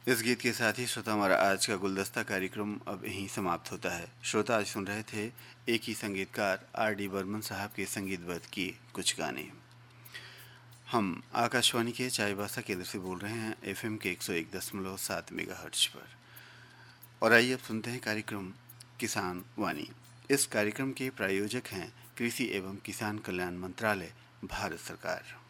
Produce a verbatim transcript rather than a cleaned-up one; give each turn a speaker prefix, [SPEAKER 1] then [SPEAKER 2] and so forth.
[SPEAKER 1] इस गीत के साथ ही श्रोता हमारा आज का गुलदस्ता कार्यक्रम अब यहीं समाप्त होता है। श्रोता आज सुन रहे थे एक ही संगीतकार आर डी बर्मन साहब के संगीतबद्ध किए कुछ गाने। हम आकाशवाणी के चाईबासा केंद्र से बोल रहे हैं एफएम के एक सौ एक दशमलव सात मेगाहर्ट्ज पर। और आइए अब सुनते हैं कार्यक्रम किसान वाणी। इस कार्यक्रम के प्रायोजक हैं कृषि एवं किसान कल्याण मंत्रालय, भारत सरकार।